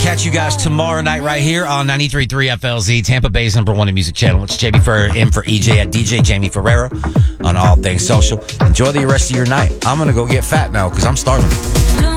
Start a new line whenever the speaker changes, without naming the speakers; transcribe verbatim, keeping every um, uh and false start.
catch you guys tomorrow night right here on ninety-three point three F L Z, Tampa Bay's number one in music channel. It's Jamie Ferrer in for E J at D J Jamie Ferreira on all things social. Enjoy the rest of your night. I'm going to go get fat now because I'm starving.